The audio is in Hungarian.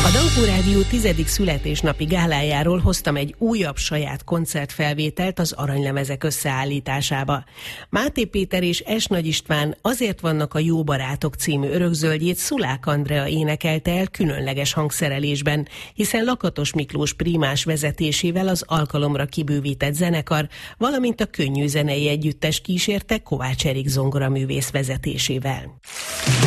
A Dankó Rádió 10. születésnapi gálájáról hoztam egy újabb saját koncertfelvételt az Aranylemezek összeállításába. Máté Péter és Es Nagy István Azért vannak a jó barátok című örökzöldjét Szulák Andrea énekelte el különleges hangszerelésben, hiszen Lakatos Miklós prímás vezetésével az alkalomra kibővített zenekar, valamint a Könnyű Zenei Együttes kísérte Kovács Erik zongoraművész vezetésével.